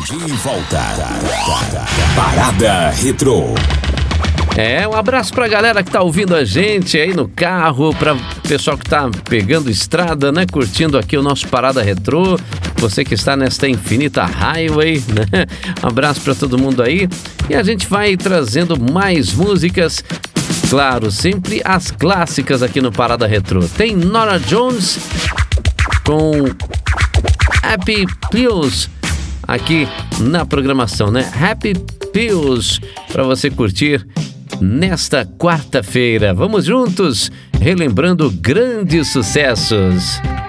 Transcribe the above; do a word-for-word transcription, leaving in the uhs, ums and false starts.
De volta. Parada Retrô. É, um abraço pra galera que tá ouvindo a gente aí no carro, pra pessoal que tá pegando estrada, né, curtindo aqui o nosso Parada Retrô, você que está nesta infinita highway, né, um abraço pra todo mundo aí, e a gente vai trazendo mais músicas, claro, sempre as clássicas aqui no Parada Retrô. Tem Norah Jones com Happy Pills aqui na programação, né, Happy Pills, pra você curtir nesta quarta-feira. Vamos juntos, relembrando grandes sucessos.